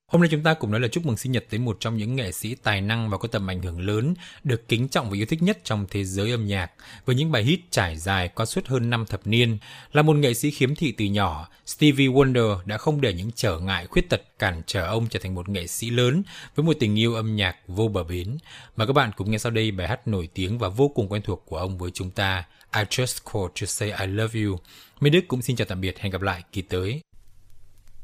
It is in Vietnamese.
Hôm nay chúng ta cùng nói lời chúc mừng sinh nhật tới một trong những nghệ sĩ tài năng và có tầm ảnh hưởng lớn, được kính trọng và yêu thích nhất trong thế giới âm nhạc. Với những bài hit trải dài qua suốt hơn 5 thập niên, là một nghệ sĩ khiếm thị từ nhỏ, Stevie Wonder đã không để những trở ngại khuyết tật cản trở ông trở thành một nghệ sĩ lớn với một tình yêu âm nhạc vô bờ bến. Mời các bạn cùng nghe sau đây bài hát nổi tiếng và vô cùng quen thuộc của ông với chúng ta, I Just Called to Say I Love You. Minh Đức cũng xin chào tạm biệt, hẹn gặp lại kỳ tới.